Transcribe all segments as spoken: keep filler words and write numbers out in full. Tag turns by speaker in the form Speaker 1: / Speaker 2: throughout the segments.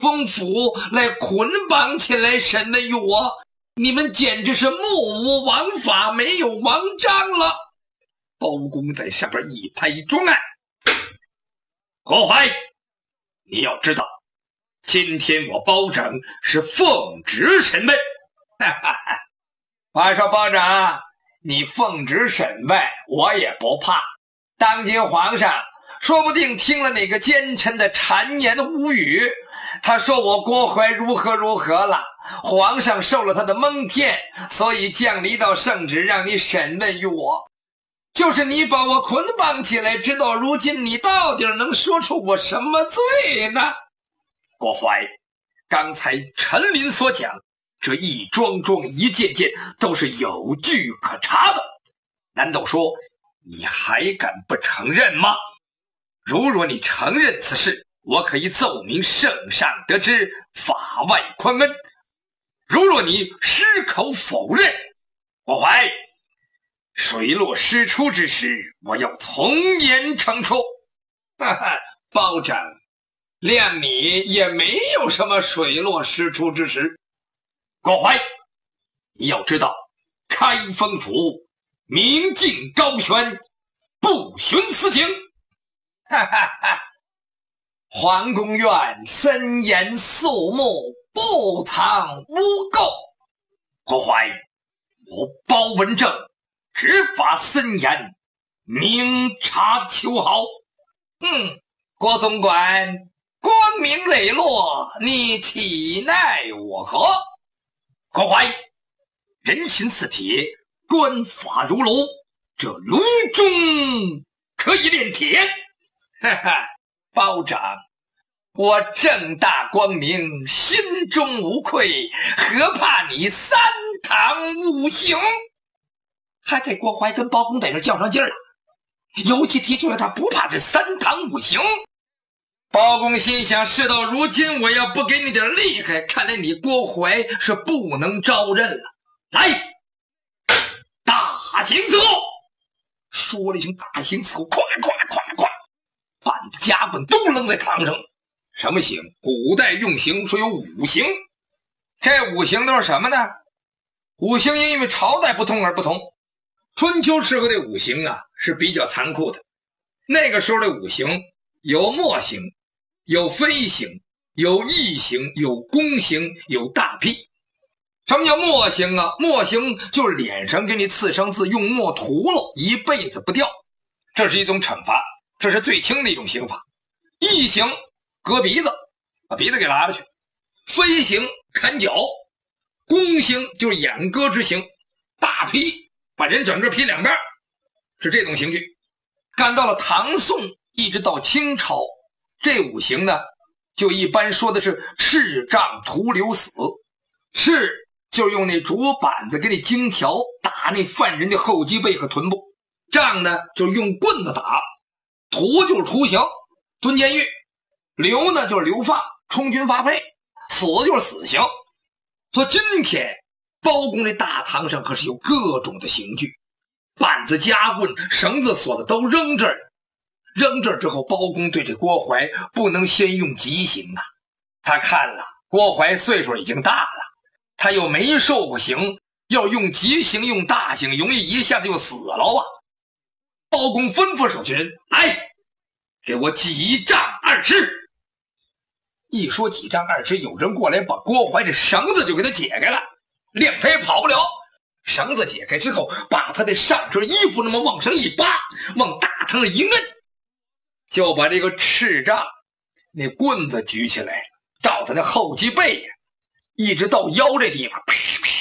Speaker 1: 封府来捆绑起来审问于我，你们简直是目无王法，没有王章了。包公在上边一拍桌案：郭槐，你要知道，今天我包拯是奉旨审问。哈哈哈！话说包拯，你奉旨审问，我也不怕。当今皇上说不定听了哪个奸臣的谗言无语，他说我郭槐如何如何了，皇上受了他的蒙骗，所以降离到圣旨让你审问于我。就是你把我捆绑起来，直到如今你到底能说出我什么罪呢？郭槐，刚才陈琳所讲，这一桩桩一件件都是有据可查的，难道说你还敢不承认吗？如若你承认此事，我可以奏明圣上得知，法外宽恩。如若你矢口否认，郭槐，水落石出之时，我要从严惩处。哈哈，包拯，谅你也没有什么水落石出之时。郭槐，你要知道，开封府明镜高悬，不徇私情。哈哈哈！皇宫院森严肃穆，不藏污垢。郭槐，我包文正执法森严，明察秋毫。嗯，郭总管光明磊落，你岂奈我何？郭槐，人心似铁，官法如炉，这炉中可以炼铁。哈哈，包拯，我正大光明，心中无愧，何怕你三堂五刑？还这郭槐跟包公在这较上劲儿了，尤其提出来他不怕这三堂五刑。包公心想，事到如今，我要不给你点厉害，看来你郭槐是不能招认了。来，大刑伺候！说了一声大刑伺候，咵咵咵咵，板子夹棍都扔在堂上。什么刑？古代用刑说有五刑，这五刑都是什么呢？五刑因为朝代不同而不同。春秋时候的五刑啊是比较残酷的，那个时候的五刑有墨刑，有飞刑，有异刑，有宫刑，有大辟。什么叫墨刑啊？墨刑就是脸上给你刺上字，用墨涂了一辈子不掉，这是一种惩罚，这是最轻的一种刑罚。异刑割鼻子，把鼻子给拉了去；飞刑砍脚；宫刑就是眼割之刑；大劈把人整个劈两半，是这种刑具。干到了唐宋一直到清朝，这五刑呢就一般说的是赤杖徒流死。赤就是用那竹板子给你荆条打那犯人的后脊背和臀部，杖呢就是用棍子打，徒就是徒刑，蹲监狱；流呢就是流放，充军发配；死就是死刑。说今天包公这大堂上可是有各种的刑具，板子夹棍绳子锁的都扔这儿，扔这儿之后，包公对这郭槐不能先用极刑啊。他看了郭槐岁数已经大了，他又没受过刑，要用极刑用大刑，容易一下子就死了啊。包公吩咐手下人，来，给我几杖二尺。一说几杖二尺，有人过来把郭槐这绳子就给他解开了，谅他也跑不了。绳子解开之后，把他的上身衣服那么往上一扒，往大堂上一摁，就把这个赤杖那棍子举起来，照他那后脊背呀，一直到腰这地方，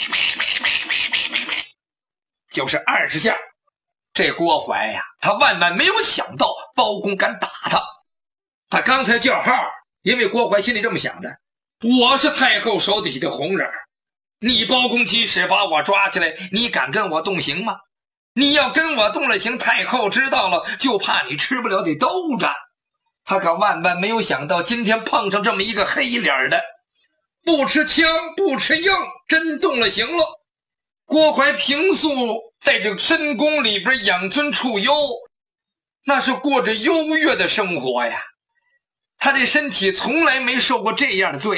Speaker 1: 就是二十下。这郭槐呀，他万万没有想到包公敢打他。他刚才叫号，因为郭槐心里这么想的，我是太后手底下的红人，你包公起使把我抓起来，你敢跟我动刑吗？你要跟我动了刑，太后知道了，就怕你吃不了得兜着。他可万万没有想到，今天碰上这么一个黑脸的，不吃枪不吃硬，真动了刑了。郭槐平素在这个深宫里边养尊处优，那是过着优越的生活呀。 他这身体从来没受过这样的罪。